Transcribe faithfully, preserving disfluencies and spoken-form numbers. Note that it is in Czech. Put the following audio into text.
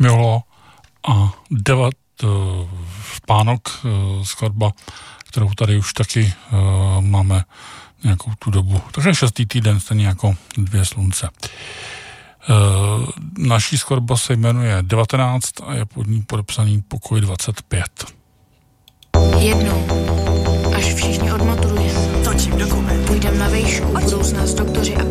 Milo a devat Pánok, skladba, kterou tady už taky máme nějakou tu dobu. Takže šestý týden, stejně jako Dvě slunce. Naší skladba se jmenuje devatenáct a je pod ní podepsaný Pokoj dvacet pět. Jednou, až všichni odmaturujeme, točím dokument, půjdem na vejšku, budou z nás doktoři